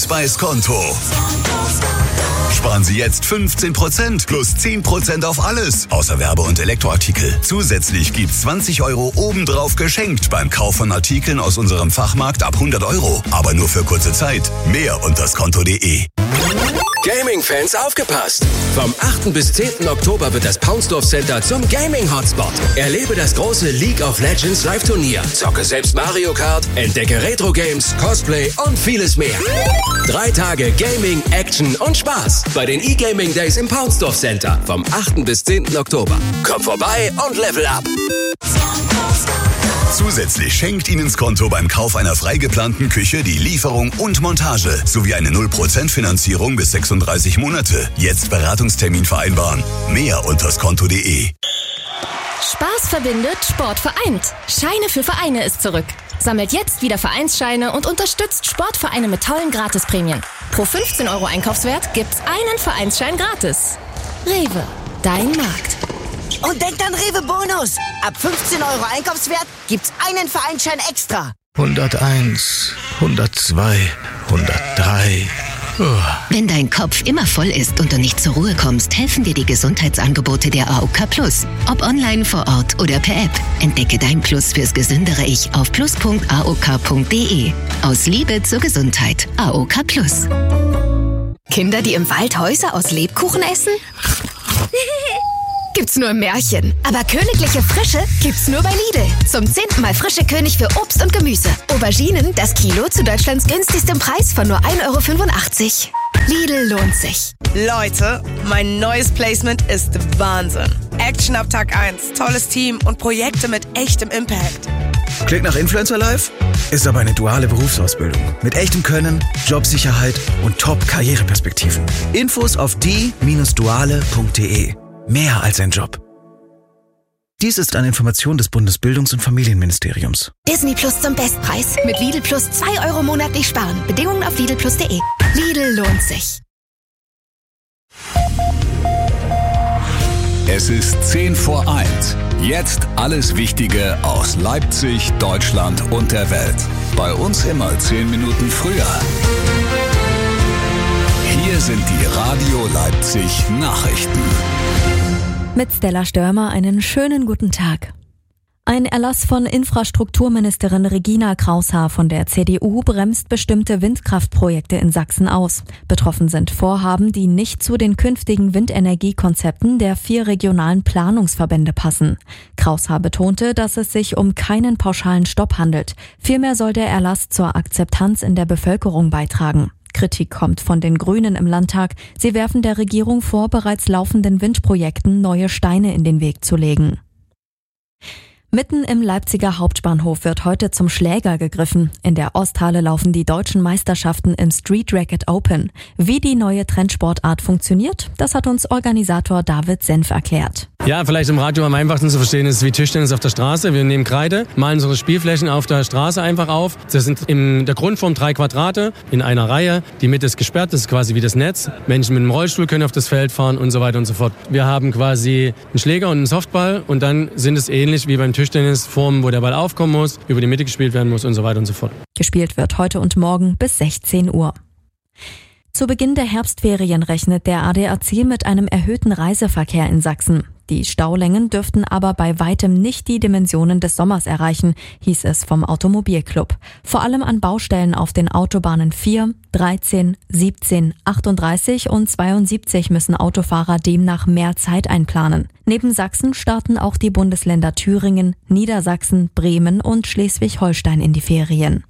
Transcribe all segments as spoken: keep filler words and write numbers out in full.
Skonto. Sparen Sie jetzt fünfzehn Prozent plus zehn Prozent auf alles, außer Werbe- und Elektroartikel. Zusätzlich gibt's zwanzig Euro obendrauf geschenkt beim Kauf von Artikeln aus unserem Fachmarkt ab hundert Euro. Aber nur für kurze Zeit. Mehr unter skonto punkt de. Gaming-Fans aufgepasst! Vom achten bis zehnten Oktober wird das Paunsdorf Center zum Gaming-Hotspot. Erlebe das große League of Legends Live-Turnier. Zocke selbst Mario Kart, entdecke Retro-Games, Cosplay und vieles mehr. Drei Tage Gaming, Action und Spaß bei den E-Gaming Days im Paunsdorf Center vom achten bis zehnten Oktober. Komm vorbei und level up! Zusätzlich schenkt Ihnen Skonto beim Kauf einer frei geplanten Küche die Lieferung und Montage sowie eine null Prozent Finanzierung bis sechsunddreißig Monate. Jetzt Beratungstermin vereinbaren. Mehr unter skonto punkt de. Spaß verbindet, Sport vereint. Scheine für Vereine ist zurück. Sammelt jetzt wieder Vereinsscheine und unterstützt Sportvereine mit tollen Gratisprämien. Pro fünfzehn Euro Einkaufswert gibt's einen Vereinsschein gratis. Rewe, dein Markt. Und denkt an Rewe Bonus. Ab fünfzehn Euro Einkaufswert gibt's einen Vereinsschein extra. hunderteins, hundertzwei, hundertdrei. Oh. Wenn dein Kopf immer voll ist und du nicht zur Ruhe kommst, helfen dir die Gesundheitsangebote der A O K Plus. Ob online, vor Ort oder per App. Entdecke dein Plus fürs gesündere Ich auf plus punkt a o k punkt de. Aus Liebe zur Gesundheit. A O K Plus. Kinder, die im Wald Häuser aus Lebkuchen essen? Gibt's nur im Märchen. Aber königliche Frische gibt's nur bei Lidl. Zum zehnten Mal frische König für Obst und Gemüse. Auberginen, das Kilo zu Deutschlands günstigstem Preis von nur ein Euro fünfundachtzig. Lidl lohnt sich. Leute, mein neues Placement ist Wahnsinn. Action ab Tag eins, tolles Team und Projekte mit echtem Impact. Klingt nach Influencer Life? Ist aber eine duale Berufsausbildung. Mit echtem Können, Jobsicherheit und Top-Karriereperspektiven. Infos auf die Bindestrich duale punkt de. Mehr als ein Job. Dies ist eine Information des Bundesbildungs- und Familienministeriums. Disney Plus zum Bestpreis. Mit Lidl Plus zwei Euro monatlich sparen. Bedingungen auf lidl plus punkt de. Lidl lohnt sich. Es ist zehn vor eins. Jetzt alles Wichtige aus Leipzig, Deutschland und der Welt. Bei uns immer zehn Minuten früher. Hier sind die Radio Leipzig Nachrichten. Mit Stella Störmer einen schönen guten Tag. Ein Erlass von Infrastrukturministerin Regina Kraushaar von der C D U bremst bestimmte Windkraftprojekte in Sachsen aus. Betroffen sind Vorhaben, die nicht zu den künftigen Windenergiekonzepten der vier regionalen Planungsverbände passen. Kraushaar betonte, dass es sich um keinen pauschalen Stopp handelt. Vielmehr soll der Erlass zur Akzeptanz in der Bevölkerung beitragen. Kritik kommt von den Grünen im Landtag. Sie werfen der Regierung vor, bereits laufenden Windprojekten neue Steine in den Weg zu legen. Mitten im Leipziger Hauptbahnhof wird heute zum Schläger gegriffen. In der Osthalle laufen die deutschen Meisterschaften im Street Racket Open. Wie die neue Trendsportart funktioniert, das hat uns Organisator David Senf erklärt. Ja, vielleicht im Radio am einfachsten zu verstehen ist wie Tischtennis auf der Straße. Wir nehmen Kreide, malen unsere Spielflächen auf der Straße einfach auf. Das sind in der Grundform drei Quadrate in einer Reihe. Die Mitte ist gesperrt, das ist quasi wie das Netz. Menschen mit einem Rollstuhl können auf das Feld fahren und so weiter und so fort. Wir haben quasi einen Schläger und einen Softball und dann sind es ähnlich wie beim Tischtennis Formen, wo der Ball aufkommen muss, über die Mitte gespielt werden muss und so weiter und so fort. Gespielt wird heute und morgen bis sechzehn Uhr. Zu Beginn der Herbstferien rechnet der A D A C mit einem erhöhten Reiseverkehr in Sachsen. Die Staulängen dürften aber bei weitem nicht die Dimensionen des Sommers erreichen, hieß es vom Automobilclub. Vor allem an Baustellen auf den Autobahnen vier, dreizehn, siebzehn, achtunddreißig und zweiundsiebzig müssen Autofahrer demnach mehr Zeit einplanen. Neben Sachsen starten auch die Bundesländer Thüringen, Niedersachsen, Bremen und Schleswig-Holstein in die Ferien.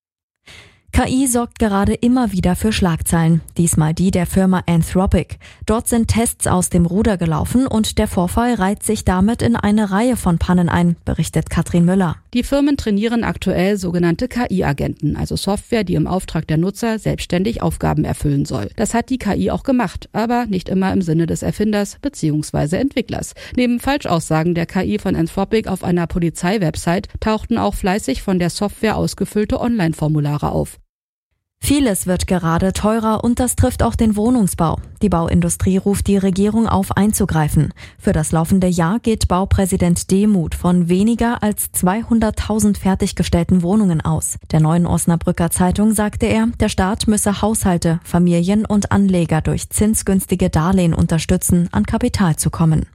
K I sorgt gerade immer wieder für Schlagzeilen, diesmal die der Firma Anthropic. Dort sind Tests aus dem Ruder gelaufen und der Vorfall reiht sich damit in eine Reihe von Pannen ein, berichtet Katrin Müller. Die Firmen trainieren aktuell sogenannte K I-Agenten, also Software, die im Auftrag der Nutzer selbstständig Aufgaben erfüllen soll. Das hat die K I auch gemacht, aber nicht immer im Sinne des Erfinders bzw. Entwicklers. Neben Falschaussagen der K I von Anthropic auf einer Polizeiwebsite tauchten auch fleißig von der Software ausgefüllte Online-Formulare auf. Vieles wird gerade teurer und das trifft auch den Wohnungsbau. Die Bauindustrie ruft die Regierung auf, einzugreifen. Für das laufende Jahr geht Baupräsident Demuth von weniger als zweihunderttausend fertiggestellten Wohnungen aus. Der Neuen Osnabrücker Zeitung sagte er, der Staat müsse Haushalte, Familien und Anleger durch zinsgünstige Darlehen unterstützen, an Kapital zu kommen.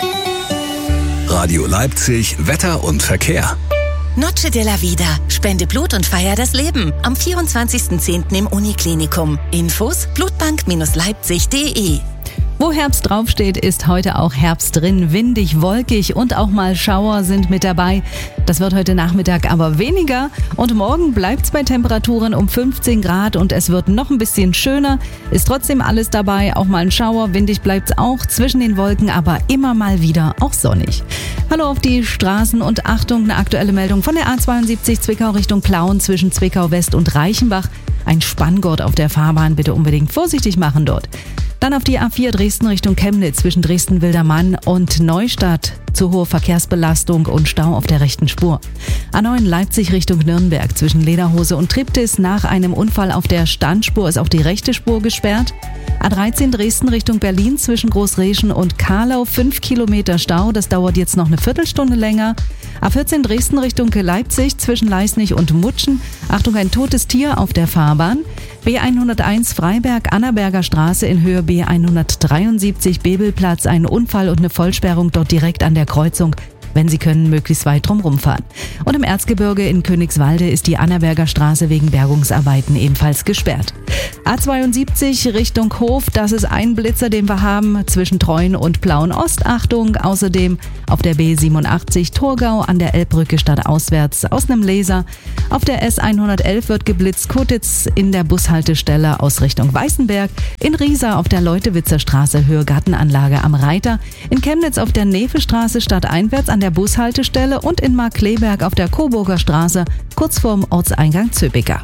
Radio Leipzig, Wetter und Verkehr. Noche de la Vida. Spende Blut und feier das Leben. Am vierundzwanzigsten zehnten im Uniklinikum. Infos blutbank Leipzig punkt de. Wo Herbst draufsteht, ist heute auch Herbst drin. Windig, wolkig und auch mal Schauer sind mit dabei. Das wird heute Nachmittag aber weniger. Und morgen bleibt's bei Temperaturen um fünfzehn Grad und es wird noch ein bisschen schöner. Ist trotzdem alles dabei, auch mal ein Schauer. Windig bleibt's auch zwischen den Wolken, aber immer mal wieder auch sonnig. Hallo auf die Straßen und Achtung, eine aktuelle Meldung von der A zweiundsiebzig Zwickau Richtung Plauen zwischen Zwickau West und Reichenbach. Ein Spanngurt auf der Fahrbahn, bitte unbedingt vorsichtig machen dort. Dann auf die A vier Dresden Richtung Chemnitz zwischen Dresden-Wildermann und Neustadt. Zu hohe Verkehrsbelastung und Stau auf der rechten Spur. A neun Leipzig Richtung Nürnberg zwischen Lederhose und Triptis. Nach einem Unfall auf der Standspur ist auch die rechte Spur gesperrt. A dreizehn Dresden Richtung Berlin zwischen Großreschen und Karlau. fünf Kilometer Stau, das dauert jetzt noch eine Viertelstunde länger. A vierzehn Dresden Richtung Leipzig zwischen Leisnig und Mutschen. Achtung, ein totes Tier auf der Fahrbahn. B hunderteins Freiberg, Annaberger Straße in Höhe B hundertdreiundsiebzig, Bebelplatz, ein Unfall und eine Vollsperrung dort direkt an der Kreuzung. Wenn Sie können, möglichst weit drum rumfahren. Und im Erzgebirge in Königswalde ist die Annaberger Straße wegen Bergungsarbeiten ebenfalls gesperrt. A zweiundsiebzig Richtung Hof, das ist ein Blitzer, den wir haben, zwischen Treuen und Plauen Ost. Achtung, außerdem auf der B siebenundachtzig Torgau an der Elbbrücke stadtauswärts aus einem Laser. Auf der S hundertelf wird geblitzt, Kotitz in der Bushaltestelle aus Richtung Weißenberg. In Riesa auf der Leutewitzer Straße Höhe Gartenanlage am Reiter. In Chemnitz auf der Nevestraße stadteinwärts an der Bushaltestelle und in Markkleeberg auf der Coburger Straße kurz vorm Ortseingang Zöbiger.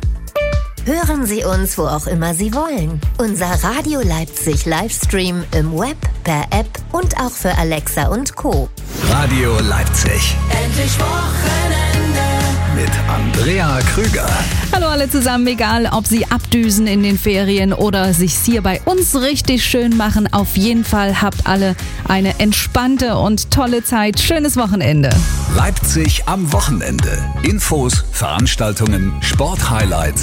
Hören Sie uns, wo auch immer Sie wollen. Unser Radio Leipzig Livestream im Web, per App und auch für Alexa und Co. Radio Leipzig. Endlich Wochenende. Mit Andrea Krüger. Hallo alle zusammen, egal ob Sie abdüsen in den Ferien oder sich's hier bei uns richtig schön machen. Auf jeden Fall habt alle eine entspannte und tolle Zeit. Schönes Wochenende. Leipzig am Wochenende. Infos, Veranstaltungen, Sporthighlights.